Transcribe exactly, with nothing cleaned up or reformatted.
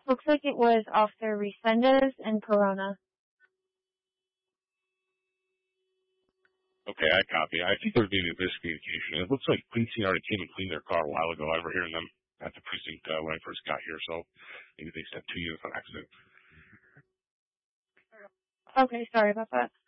Looks like it was Officer Resendez and Corona. Okay, I copy. I think there's maybe a miscommunication. It looks like police already came and cleaned their car a while ago. I remember hearing them at the precinct uh, when I first got here, so maybe they sent two units on accident. Okay, sorry about that.